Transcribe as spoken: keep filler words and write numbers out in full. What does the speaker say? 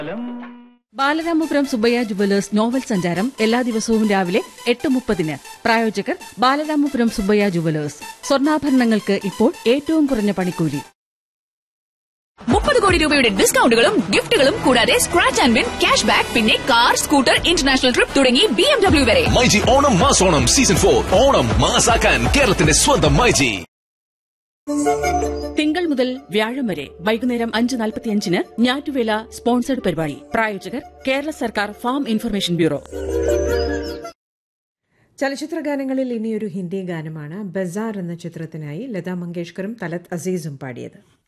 Balaramapuram Subbaiah jewellers novel സഞ്ചാരം എല്ലാ ദിവസവും രാവിലെ എട്ട് മുപ്പതിന്. പ്രായോജകർ ബാലരാമപുരം സുബ്ബയ്യ ജുവലേഴ്സ്. സ്വർണ്ണാഭരണങ്ങൾക്ക് ഇപ്പോൾ ഏറ്റവും കുറഞ്ഞ പണിക്കൂലി. മുപ്പത് കോടി രൂപയുടെ ഡിസ്കൗണ്ടുകളും ഗിഫ്റ്റുകളും കൂടാതെ scratch and win cash back, പിന്നെ കാർ, സ്കൂട്ടർ, ഇന്റർനാഷണൽ ട്രിപ്പ് തുടങ്ങി ബി എം ഡബ്ല്യു വരെ. MyG Onam മാസോണം season four. ഓണം മാസാക്കാൻ കേരളത്തിന്റെ സ്വന്തം മൈജി. തിങ്കൾ മുതൽ വ്യാഴം വരെ വൈകുന്നേരം അഞ്ച് നാൽപ്പത്തിയഞ്ചിന് ഞാറ്റുവേല സ്പോൺസർഡ് പരിപാടി. പ്രായോജകർ കേരള സർക്കാർ ഫാം ഇൻഫർമേഷൻ ബ്യൂറോ. ചലച്ചിത്ര ഗാനങ്ങളിൽ ഇനിയൊരു ഹിന്ദി ഗാനമാണ്. ബസാർ എന്ന ചിത്രത്തിനായി ലതാ മങ്കേഷ്കറും തലത് അസീസും പാടിയത്.